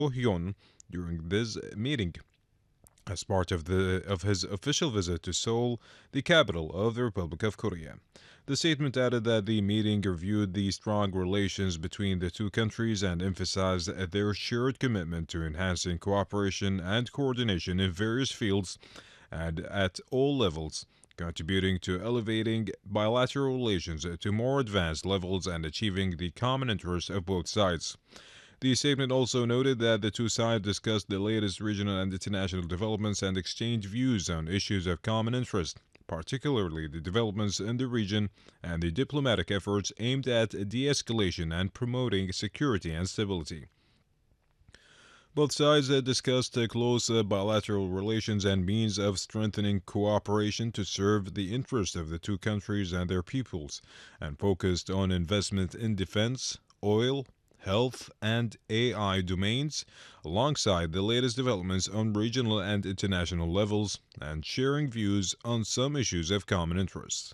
Hyun during this meeting as part of his official visit to Seoul, the capital of the Republic of Korea. The statement added that the meeting reviewed the strong relations between the two countries and emphasized their shared commitment to enhancing cooperation and coordination in various fields and at all levels, contributing to elevating bilateral relations to more advanced levels and achieving the common interests of both sides. The statement also noted that the two sides discussed the latest regional and international developments and exchanged views on issues of common interest, particularly the developments in the region and the diplomatic efforts aimed at de escalation and promoting security and stability. Both sides discussed close bilateral relations and means of strengthening cooperation to serve the interests of the two countries and their peoples, and focused on investment in defense, oil, health, and AI domains, alongside the latest developments on regional and international levels, and sharing views on some issues of common interest.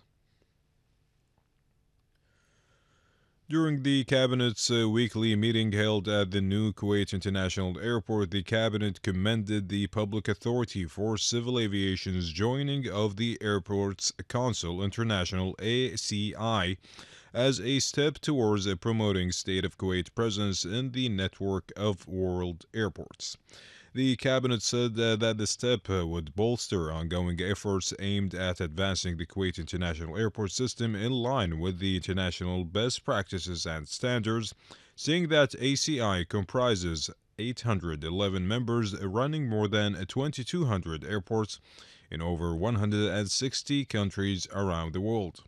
During the Cabinet's weekly meeting held at the new Kuwait International Airport, the Cabinet commended the Public Authority for Civil Aviation's joining of the airport's Council International ACI as a step towards promoting State of Kuwait presence in the network of world airports. The cabinet said that the step would bolster ongoing efforts aimed at advancing the Kuwait International Airport system in line with the international best practices and standards, seeing that ACI comprises 811 members running more than 2,200 airports in over 160 countries around the world.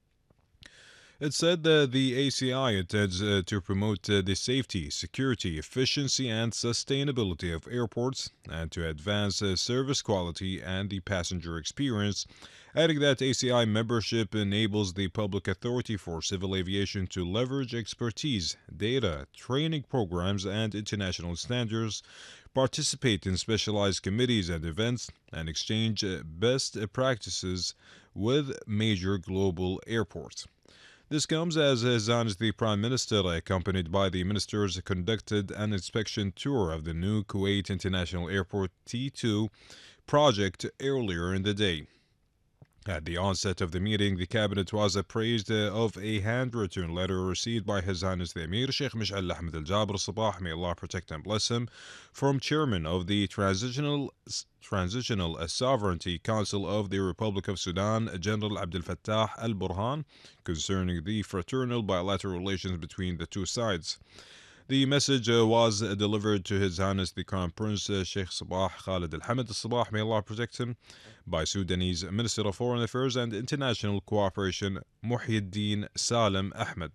It said that the ACI intends to promote the safety, security, efficiency, and sustainability of airports and to advance service quality and the passenger experience, adding that ACI membership enables the Public Authority for Civil Aviation to leverage expertise, data, training programs, and international standards, participate in specialized committees and events, and exchange best practices with major global airports. This comes as His Honesty Prime Minister, accompanied by the ministers, conducted an inspection tour of the new Kuwait International Airport T2 project earlier in the day. At the onset of the meeting, the cabinet was appraised of a handwritten letter received by His Highness the Emir Sheikh Mish'al Ahmed Al Jabr Sabah, may Allah protect and bless him, from Chairman of the Transitional Sovereignty Council of the Republic of Sudan, General Abdel Fattah Al Burhan, concerning the fraternal bilateral relations between the two sides. The message was delivered to His Highness the Crown Prince Sheikh Sabah Khalid Al Hamid Al Sabah, may Allah protect him, by Sudanese Minister of Foreign Affairs and International Cooperation Muhyiddin Salim Ahmed.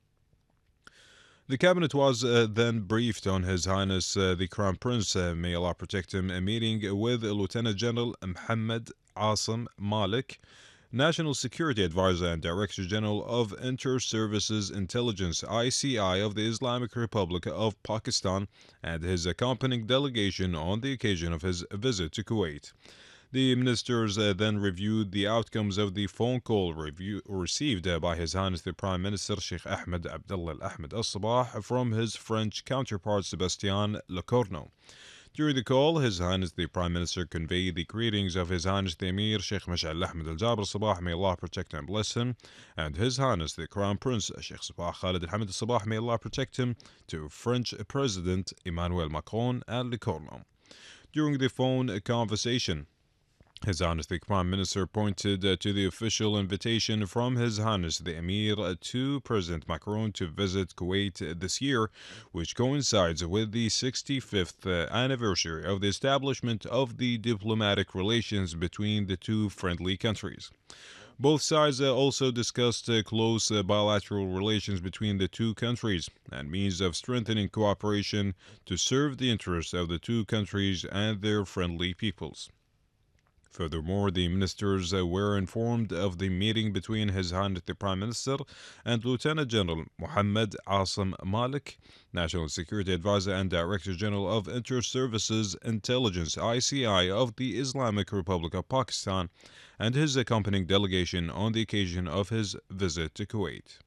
The cabinet was then briefed on His Highness the Crown Prince, may Allah protect him, a meeting with Lieutenant General Mohammed Asim Malik, National Security Advisor and Director General of Inter-Services Intelligence ICI of the Islamic Republic of Pakistan, and his accompanying delegation on the occasion of his visit to Kuwait. The ministers then reviewed the outcomes of the phone call received by His Highness the Prime Minister Sheikh Ahmed Abdullah Al Ahmed Al Sabah from his French counterpart Sebastien Lecornu. During the call, His Highness the Prime Minister conveyed the greetings of His Highness the Emir Sheikh Mash'al Ahmed Al Jabr Sabah, may Allah protect and bless him, and His Highness the Crown Prince Sheikh Sabah Khalid Al Hamid Al Sabah, may Allah protect him, to French President Emmanuel Macron and Lecornu. During the phone conversation, His Highness the Prime Minister pointed to the official invitation from His Highness the Emir to President Macron to visit Kuwait this year, which coincides with the 65th anniversary of the establishment of the diplomatic relations between the two friendly countries. Both sides also discussed close bilateral relations between the two countries and means of strengthening cooperation to serve the interests of the two countries and their friendly peoples. Furthermore, the ministers were informed of the meeting between His Highness the Prime Minister and Lieutenant General Mohammed Asim Malik, National Security Advisor and Director General of Inter-Services Intelligence ICI of the Islamic Republic of Pakistan, and his accompanying delegation on the occasion of his visit to Kuwait.